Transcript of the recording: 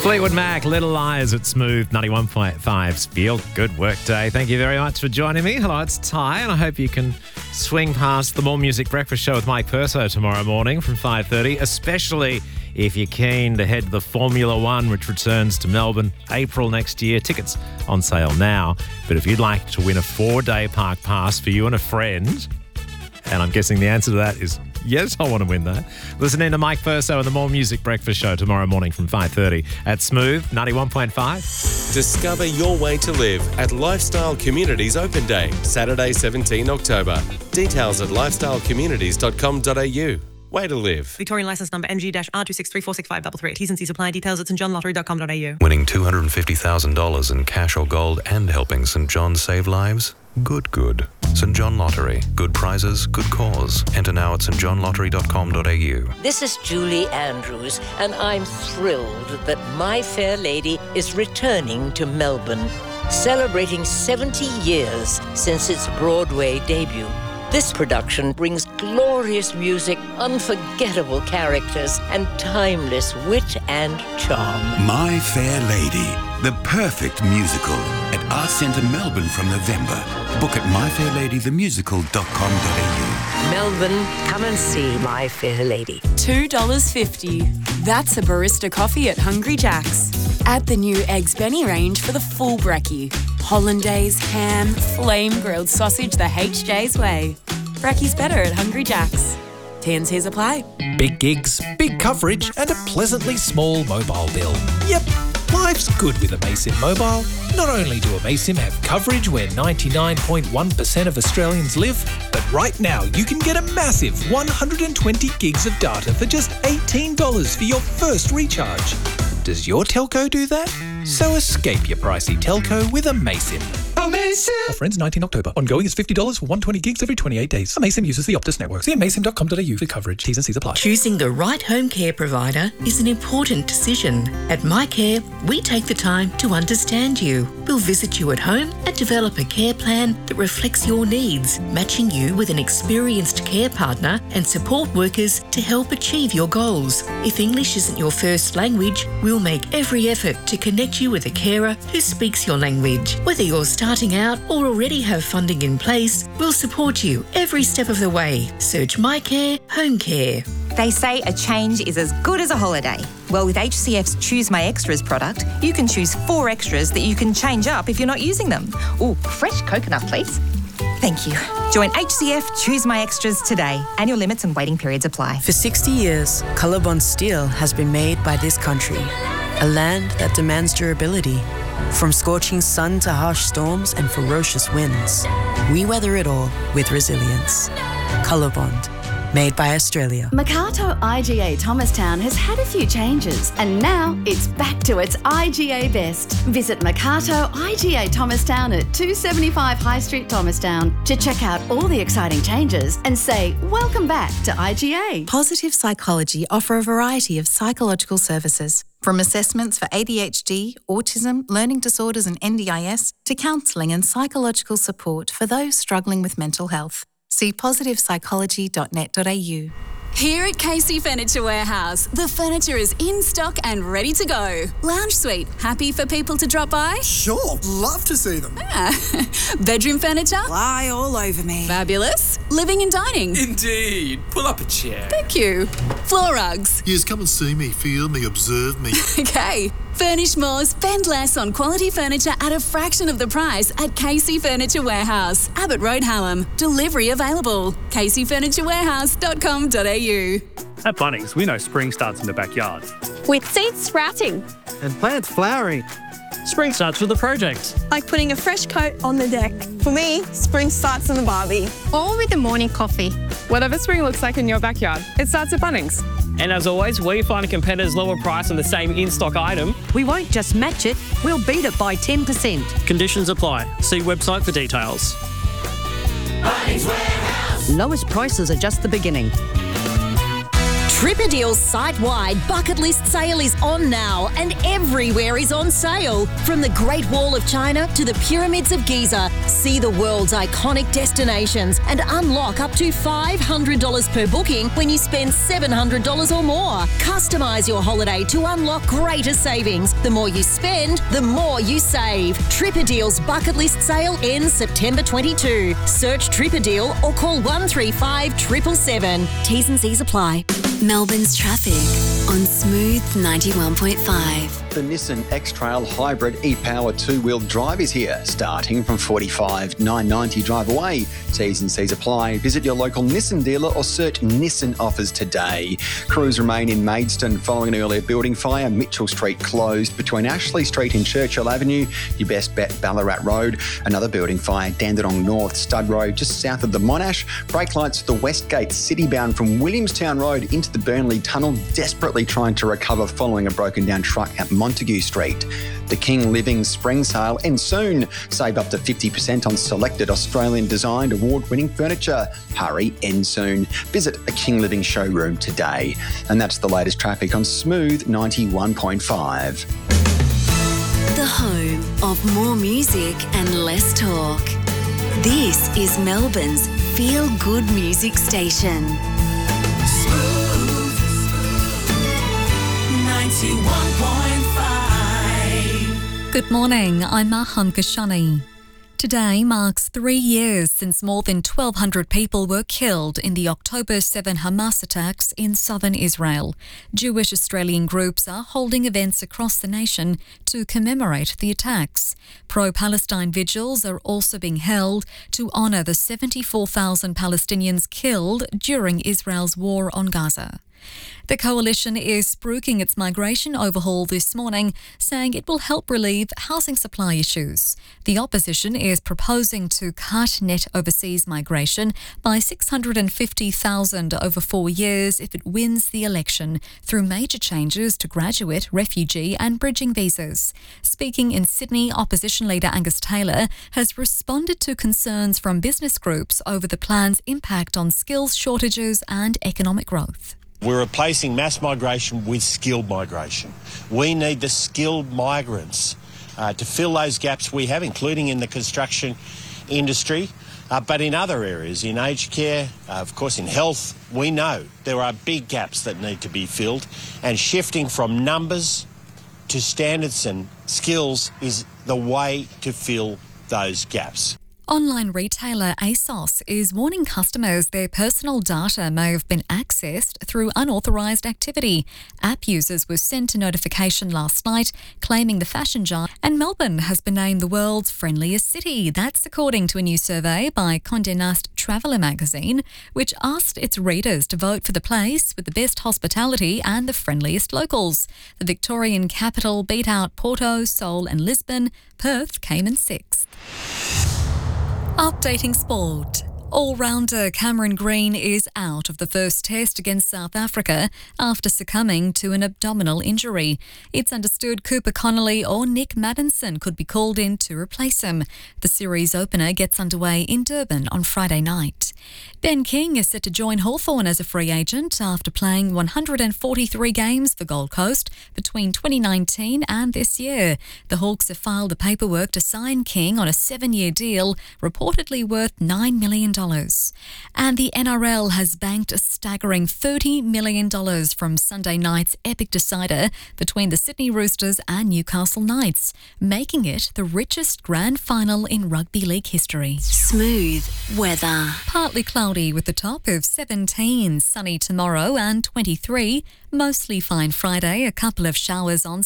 Fleetwood Mac, Little Lies at Smooth 91.5's Feel Good Workday. Thank you very much for joining me. Hello, it's Ty, and I hope you can swing past the More Music Breakfast Show with Mike Perso tomorrow morning from 5:30, especially if you're keen to head to the Formula One, which returns to Melbourne April next year. Tickets on sale now. But if you'd like to win a 4-day park pass for you and a friend, and I'm guessing the answer to that is yes, I want to win that. Listen in to Mike Perso and the More Music Breakfast Show tomorrow morning from 5:30 at Smooth 91.5. Discover your way to live at Lifestyle Communities Open Day, Saturday 17 October. Details at lifestylecommunities.com.au. Way to live. Victorian licence number MG-R2634653. T's and C's apply. Details at stjohnlottery.com.au. Winning $250,000 in cash or gold and helping St John save lives? Good. St John Lottery. Good prizes, good cause. Enter now at stjohnlottery.com.au. This is Julie Andrews, and I'm thrilled that My Fair Lady is returning to Melbourne, celebrating 70 years since its Broadway debut. This production brings glorious music, unforgettable characters, and timeless wit and charm. My Fair Lady, the perfect musical at Arts Centre Melbourne from November. Book at myfairladythemusical.com.au. Melbourne, come and see My Fair Lady. $2.50. That's a barista coffee at Hungry Jack's. Add the new Eggs Benny range for the full brekkie. Hollandaise, ham, flame grilled sausage the HJ's way. Brekkie's better at Hungry Jack's. T&Cs apply. Big gigs, big coverage, and a pleasantly small mobile bill. Yep, life's good with Amaysim Mobile. Not only do Amaysim have coverage where 99.1% of Australians live, but right now you can get a massive 120 gigs of data for just $18 for your first recharge. Does your telco do that? So escape your pricey telco with Amaysim. Amaysim! Offer ends 19 October. Ongoing is $50 for 120 gigs every 28 days. Amaysim uses the Optus network. See amaysim.com.au for coverage. T's and C's apply. Choosing the right home care provider is an important decision. At MyCare, we take the time to understand you. We'll visit you at home and develop a care plan that reflects your needs, matching you with an experienced care partner and support workers to help achieve your goals. If English isn't your first language, we'll make every effort to connect you with a carer who speaks your language. Whether you're starting out or already have funding in place, we'll support you every step of the way. Search MyCare Home Care. They say a change is as good as a holiday. Well, with HCF's Choose My Extras product, you can choose 4 extras that you can change up if you're not using them. Ooh, fresh coconut, please. Thank you. Join HCF Choose My Extras today. Annual limits and waiting periods apply. For 60 years, Colorbond steel has been made by this country, a land that demands durability. From scorching sun to harsh storms and ferocious winds, we weather it all with resilience. Colorbond, made by Australia. Mercato IGA Thomastown has had a few changes and now it's back to its IGA best. Visit Mercato IGA Thomastown at 275 High Street, Thomastown to check out all the exciting changes and say welcome back to IGA. Positive Psychology offer a variety of psychological services, from assessments for ADHD, autism, learning disorders and NDIS to counselling and psychological support for those struggling with mental health. See positivepsychology.net.au. Here at KC Furniture Warehouse, the furniture is in stock and ready to go. Lounge suite, happy for people to drop by? Sure, love to see them. Bedroom furniture? Lie all over me. Fabulous. Living and dining? Indeed. Pull up a chair. Thank you. Floor rugs? Yes, come and see me, feel me, observe me. Okay. Furnish more, spend less on quality furniture at a fraction of the price at KC Furniture Warehouse, Abbott Road, Hallam. Delivery available. kcfurniturewarehouse.com.au. At Bunnings, we know spring starts in the backyard. With seeds sprouting. And plants flowering. Spring starts with a project. Like putting a fresh coat on the deck. For me, spring starts in the barbie. Or with a morning coffee. Whatever spring looks like in your backyard, it starts at Bunnings. And as always, we find a competitor's lower price on the same in-stock item. We won't just match it, we'll beat it by 10%. Conditions apply. See website for details. Bunnings Warehouse. Lowest prices are just the beginning. Tripadeal's site-wide bucket list sale is on now and everywhere is on sale. From the Great Wall of China to the Pyramids of Giza, see the world's iconic destinations and unlock up to $500 per booking when you spend $700 or more. Customise your holiday to unlock greater savings. The more you spend, the more you save. Tripadeal's bucket list sale ends September 22. Search Tripadeal or call 135 777. T's and C's apply. Melbourne's traffic on Smooth 91.5. The Nissan X-Trail Hybrid e-Power two-wheel drive is here, starting from $45,990 drive away. T's and C's apply. Visit your local Nissan dealer or search Nissan offers today. Crews remain in Maidstone following an earlier building fire. Mitchell Street closed between Ashley Street and Churchill Avenue. Your best bet, Ballarat Road. Another building fire, Dandenong North, Stud Road, just south of the Monash. Brake lights at the Westgate, city-bound from Williamstown Road into the Burnley Tunnel, desperately trying to recover following a broken-down truck at Montague Street. The King Living Spring Sale ends soon. Save up to 50% on selected Australian-designed award-winning furniture. Hurry, ends soon. Visit a King Living showroom today. And that's the latest traffic on Smooth 91.5. The home of more music and less talk. This is Melbourne's feel-good music station. Smooth 91.5. Good morning, I'm Maham Kashani. Today marks 3 years since more than 1,200 people were killed in the October 7 Hamas attacks in southern Israel. Jewish Australian groups are holding events across the nation to commemorate the attacks. Pro-Palestine vigils are also being held to honour the 74,000 Palestinians killed during Israel's war on Gaza. The coalition is spruiking its migration overhaul this morning, saying it will help relieve housing supply issues. The opposition is proposing to cut net overseas migration by 650,000 over 4 years if it wins the election, through major changes to graduate, refugee and bridging visas. Speaking in Sydney, opposition leader Angus Taylor has responded to concerns from business groups over the plan's impact on skills shortages and economic growth. We're replacing mass migration with skilled migration. We need the skilled migrants to fill those gaps we have, including in the construction industry, but in other areas, in aged care, of course in health. We know there are big gaps that need to be filled, and shifting from numbers to standards and skills is the way to fill those gaps. Online retailer ASOS is warning customers their personal data may have been accessed through unauthorised activity. App users were sent a notification last night claiming the fashion giant, and Melbourne has been named the world's friendliest city. That's according to a new survey by Condé Nast Traveller magazine, which asked its readers to vote for the place with the best hospitality and the friendliest locals. The Victorian capital beat out Porto, Seoul and Lisbon. Perth came in sixth. Updating sport. All-rounder Cameron Green is out of the first test against South Africa after succumbing to an abdominal injury. It's understood Cooper Connolly or Nick Maddinson could be called in to replace him. The series opener gets underway in Durban on Friday night. Ben King is set to join Hawthorn as a free agent after playing 143 games for Gold Coast between 2019 and this year. The Hawks have filed the paperwork to sign King on a 7-year deal, reportedly worth $9 million. And the NRL has banked a staggering $30 million from Sunday night's epic decider between the Sydney Roosters and Newcastle Knights, making it the richest grand final in rugby league history. Smooth weather. Partly cloudy with a top of 17, sunny tomorrow and 23. Mostly fine Friday, a couple of showers on